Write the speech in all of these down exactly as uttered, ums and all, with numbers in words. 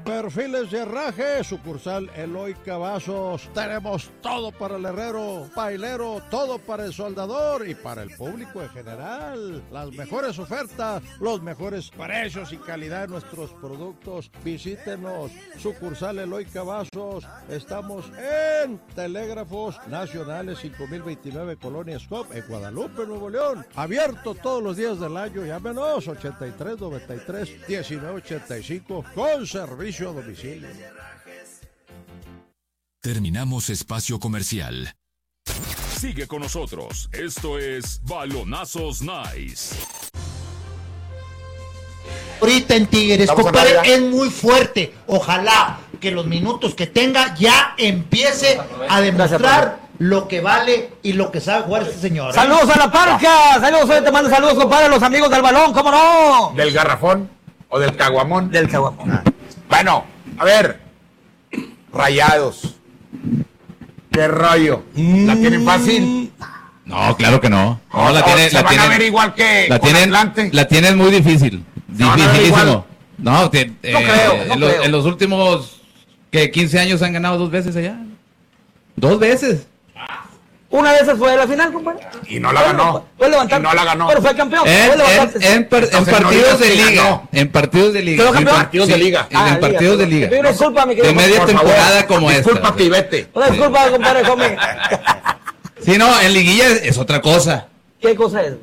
Perfiles de herraje, sucursal Eloy Cavazos. Tenemos todo para el herrero, pailero, todo para el soldador y para el público en general. Las mejores ofertas, los mejores precios y calidad de nuestros productos. Visítenos, sucursal Eloy Cavazos. Estamos en Telégrafos Nacionales cinco mil veintinueve, Colonia Scop, en Guadalupe, Nuevo León. Abierto todos los días del año. Llámenos ochenta y tres noventa y tres diecinueve ochenta y cinco con servicio a domicilio. Terminamos espacio comercial. Sigue con nosotros. Esto es Balonazos Nice. Ahorita en Tigres, compadre, es muy fuerte. Ojalá que los minutos que tenga ya empiece a demostrar lo que vale y lo que sabe jugar este señor. ¿eh? Saludos a la parca, saludos, te mando saludos, compadre, a los amigos del balón, ¿cómo no? ¿Del garrafón o del caguamón? Del caguamón. Ah. Bueno, a ver, Rayados. ¿Qué rollo? ¿La tienen fácil? No, claro que no. No, no la no, tiene, se la van tienen, a ver igual que la con tienen, Atlante. La tienen muy difícil. Dificilísimo. No, te, eh, no creo, no en, los, creo. en los últimos que quince años han ganado dos veces allá. Dos veces. Una de esas fue la final, compadre. Y no la ganó. Fue levantar. Y no la ganó. Pero fue campeón. En, fue en, levantarse. en, per, en Entonces, partidos no de digas que liga. ganó. En partidos de liga. ¿Quedó campeón? En Partidos de liga. En, en partidos de liga. Pido disculpa, mi De querido. media Por temporada favor, como esta. discúlpate y vete. Una disculpa, compadre, homie. Sí, no, en liguilla es, es otra cosa. ¿Qué cosa es?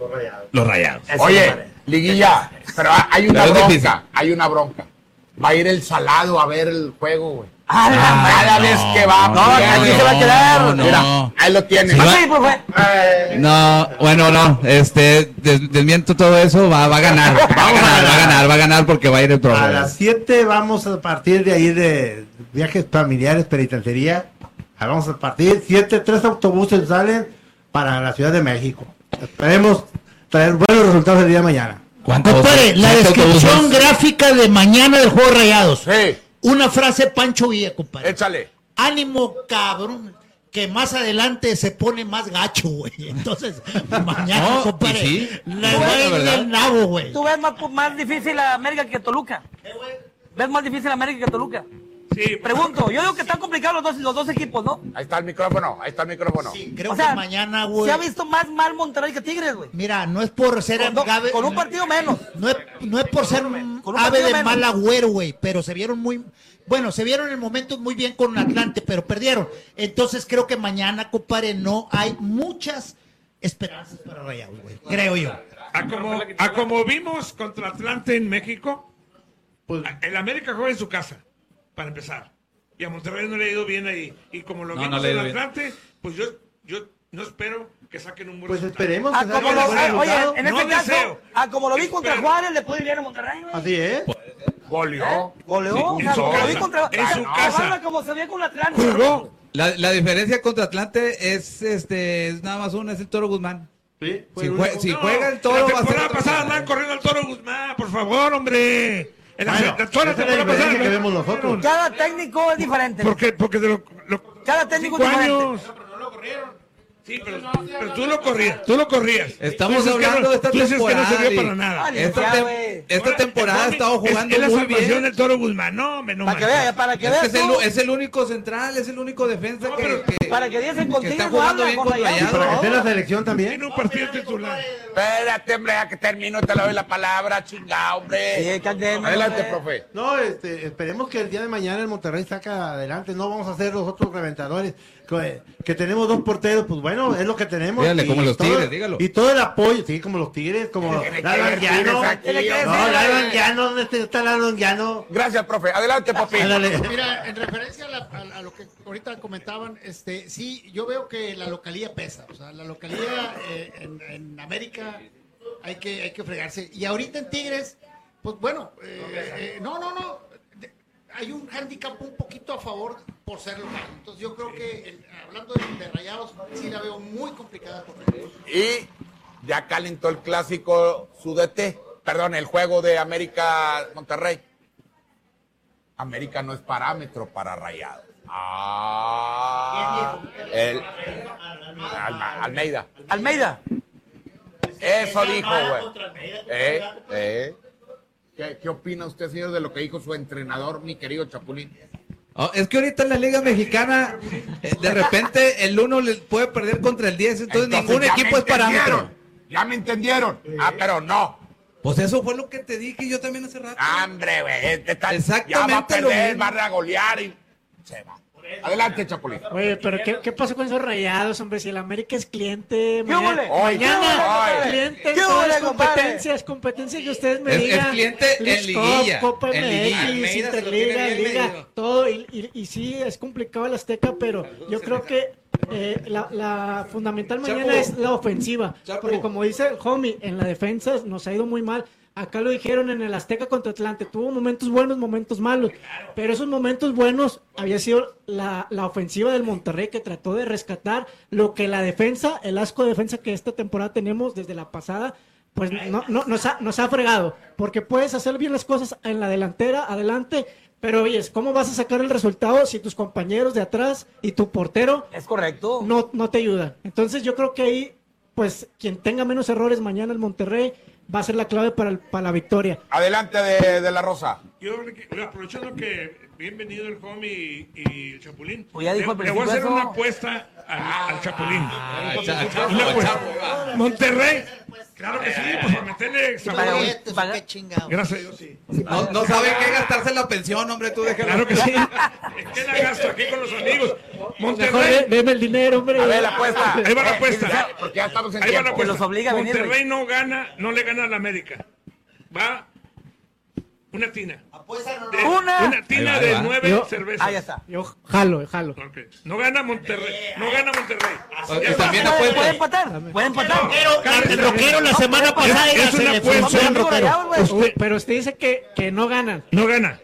Los Rayados. Eso, Oye, compadre. liguilla, pero hay una Pero es difícil. bronca, hay una bronca. Va a ir el Salado a ver el juego, güey. Ah, la Cada madre. vez que va, No, aquí se va a quedar. No, Mira, no. ahí lo tiene. Sí, va. Sí, profe. Eh, No, bueno, no, este, des- desmiento todo eso, va, va a ganar, va a ganar, va a ganar, va a ganar porque va a ir el A programa. las siete vamos a partir de ahí de viajes familiares, penitenciaría. Ahí vamos a partir. siete, tres autobuses salen para la Ciudad de México. Esperemos traer buenos resultados el día de mañana. ¿Cuántos? Compadre, la ¿Siete descripción autobuses? gráfica de mañana del juego de Rayados. sí, Una frase Pancho Villa, compadre. échale. Ánimo, cabrón, que más adelante se pone más gacho, güey. Entonces, mañana, No, compadre, y sí, le no, va a la ir verdad. del nabo, güey. ¿Tú ves más, más difícil a América que Toluca? ¿Ves más difícil a América que Toluca? Sí, Pregunto, yo digo que están complicados los dos, los dos equipos, ¿no? Ahí está el micrófono, ahí está el micrófono. Sí, creo O sea, que mañana, güey. se ha visto más mal Monterrey que Tigres, güey. Mira, no es por ser Con, do- ave- con un partido menos. no es, no es por ser Con un ave partido de menos. mal agüero, güey, pero se vieron muy, bueno, se vieron en momentos muy bien con Atlante, pero perdieron. Entonces creo que mañana, compadre, no hay muchas esperanzas para Rayados, güey, creo yo. a como, a como vimos contra Atlante en México, pues el América juega en su casa, para empezar. Y a Monterrey no le ha ido bien ahí. Y como lo No, vimos no le ha en ido bien. Atlante, pues yo, yo no espero que saquen un buen Pues resultado. esperemos Ah, que como salga lo, un buen ah, oye, resultado. en No este caso, deseo. ah, como lo vi contra Espero. Juárez, le puede ir bien a Monterrey, güey. Así es. Goleó. Goleó, Sí, o en sea, su como lo vi casa, contra en su ah, casa. Guarda como se veía con Atlante. Jugó. La, la diferencia contra Atlante es, este, es nada más una, es el Toro Guzmán. Sí, fue Si, el jue- único- si No, juega el Toro, la va a ser temporada otra pasada cosa. andaban corriendo al Toro Guzmán, por favor, hombre. En la, Bueno, la- toda la esa es la temporada pasada. diferencia que ¿no? vemos nosotros. Cada técnico es diferente. Porque, porque de lo, lo- Cada técnico cinco es diferente. años. Sí, pero, pero tú lo corrías, tú lo corrías. Estamos Tú dices que hablando no- de esta tú dices que temporada. no sirvió y- para nada. Ay, Esta, ya, tem- güey. esta Ahora, temporada ha es- estado jugando es, es la muy salvación bien. del Toro Guzmán, no, me no Para que manches. vea, para que Es, veas que es, el, tú, es el único central, es el único defensa No, que, pero- que- para que dicen que contigo está no jugando habla bien con con Rayados. Rayados. Para que esté en la ¿no? selección también. Tiene un partido titular. Espérate, hombre, a que termino te le doy la palabra, chingada, hombre. Sí, cálmate, Adelante, hombre. profe. No, este, esperemos que el día de mañana el Monterrey saca adelante. No vamos a ser los otros reventadores. Que, que tenemos dos porteros, pues bueno, es lo que tenemos. Dígale, Y como los todo- Tigres, dígalo. Y todo el apoyo, sí, como los Tigres, como Tiene que Lalo ver Anguiano. Tigres aquí, Tiene que hombre. No, decir, Lalo güey. Anguiano, ¿dónde está- está Lalo Anguiano? Gracias, profe. Adelante, papi. Ándale. Mira, en referencia a, la- a- a lo que ahorita comentaban, este, sí, yo veo que la localía pesa, o sea, la localía eh, en, en América hay que, hay que fregarse. Y ahorita en Tigres, pues bueno, eh, eh, no, no, no, de- hay un hándicap un poquito a favor por ser local. Entonces yo creo que, el- hablando de, de Rayados, sí la veo muy complicada por Rayados. Y ya calentó el clásico Sudete. Perdón, el juego de América Monterrey. América no es parámetro para Rayados. Ah, el, Alma- Almeida. Almeida. Eso dijo, güey. Eh, eh. ¿Qué, qué opina usted, señor, de lo que dijo su entrenador, mi querido Chapulín? Oh, es que ahorita en la Liga Mexicana, eh, de repente el uno le puede perder contra el diez, entonces, Entonces, ningún ya equipo me es parámetro. entendieron, Ya me entendieron. Ah, pero no. Pues eso fue lo que te dije yo también hace rato. Hombre, güey. este está- Exactamente Ya va a lo perder, mismo. va a golear y se va. Adelante, Chapulín. Oye, pero ¿qué, ¿qué pasó con esos Rayados, hombre? Si el América es cliente, ¿Qué mañana, huele? mañana Oye, es cliente en ¿qué todas huele, las compadre? competencias, competencias que ustedes me Es- es digan. cliente en Leagues liguilla, Cup, Copa en liguilla. M X, Almeida se lo Interliga, tiene bien Liga, medido. todo. Y, y, y sí, es complicado el Azteca, pero yo creo que eh, la, la fundamental mañana Chapo. es la ofensiva. Chapo. Porque como dice el homie, en la defensa nos ha ido muy mal. Acá lo dijeron en el Azteca contra Atlante, tuvo momentos buenos, momentos malos, pero esos momentos buenos había sido la, la ofensiva del Monterrey que trató de rescatar lo que la defensa, el asco de defensa que esta temporada tenemos desde la pasada, pues no, no, nos, ha, nos ha fregado, porque puedes hacer bien las cosas en la delantera, adelante, pero oyes, ¿cómo vas a sacar el resultado si tus compañeros de atrás y tu portero Es correcto. no, no te ayudan? Entonces yo creo que ahí, pues quien tenga menos errores mañana el Monterrey va a ser la clave para, el- para la victoria. Adelante de, de la Rosa. Yo, aprovechando que bienvenido el homie y, y el Chapulín, Pues ya dijo le, al le voy a hacer principio una eso. apuesta al, al Chapulín. Ah, cha- chapo, Una apuesta. chapo. Monterrey, claro que sí, pues para meterle sabor. Paguetes, paga- qué chingado. Gracias a Dios, sí. No, no saben qué gastarse la pensión, hombre, tú déjalo. Claro que sí. Es que la gasto aquí con los amigos. Mejor Monterrey. de- deme el dinero, hombre. A ver, la apuesta. Ahí va la Eh, apuesta. ya, porque ya estamos en Ahí va la tiempo. Que apuesta. los obliga a venir, Monterrey no gana, no le gana a la América. Va una tina. De- Una. Una tina Ahí va, de ahí va. nueve Yo- cervezas. Ah, ya está. Yo jalo, jalo. Ok. No gana Monterrey. No gana Monterrey. Ok, Ya está. también Puede, apuesta. puede empatar. Puede empatar. El rockero la semana pasada es ya una se le apuesta. funcionó al Amigo rockero. Rayados, güey. Usted- pero usted dice que, que no ganan. No gana.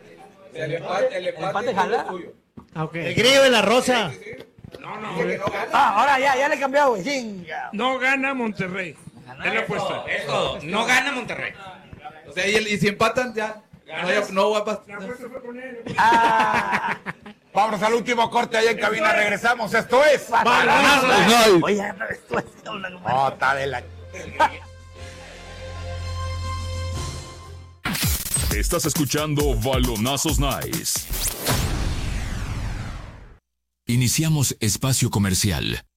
Empate jala. Ah, ok. El grillo de la Rosa. No, no. Ah, ahora ya, ya le he cambiado, güey. Chinga. No gana Monterrey. Es la apuesta. Eso, no gana Monterrey. O sea, y, el- y si empatan, ya. No, ya- no va a pasar. Ah. Vámonos al último corte allá en cabina. Regresamos. Esto es. Balonazos Nice. Oye, no, esto es una- Oh, está de la. Estás escuchando Balonazos Nice. Iniciamos espacio comercial.